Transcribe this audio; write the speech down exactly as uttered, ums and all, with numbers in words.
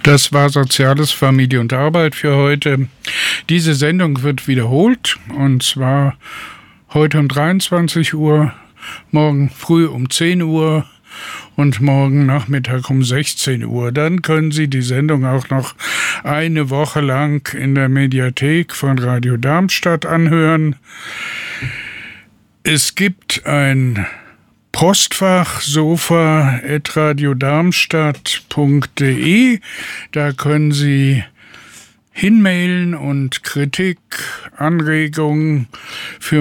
Das war Soziales, Familie und Arbeit für heute. Diese Sendung wird wiederholt, und zwar heute um dreiundzwanzig Uhr, morgen früh um zehn Uhr und morgen Nachmittag um sechzehn Uhr. Dann können Sie die Sendung auch noch eine Woche lang in der Mediathek von Radio Darmstadt anhören. Es gibt ein Postfach sofa at radiodarmstadt punkt de. Da können Sie hinmailen und Kritik, Anregungen für